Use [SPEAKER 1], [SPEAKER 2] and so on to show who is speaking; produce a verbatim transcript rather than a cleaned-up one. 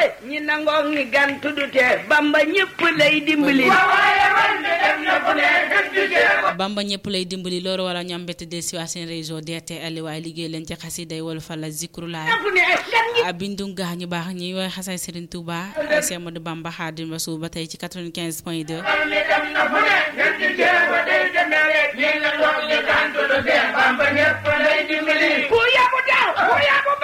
[SPEAKER 1] ñi nangoo ngi gan tuddute Bamba ñëpp lay dimbali
[SPEAKER 2] Bamba ñëpp lay dimbali loolu wala ñam bett de si waa seen réseau D T L waaye liggéey leen ci xasiday wala fa la zikru laay bindum gaa ñu baax ñi way xasay Serigne Touba Cheikh Ahmadou Bamba Khadim Rassoul ba tey ci quatre-vingt-quinze point deux
[SPEAKER 1] ku yabu daw ku yabu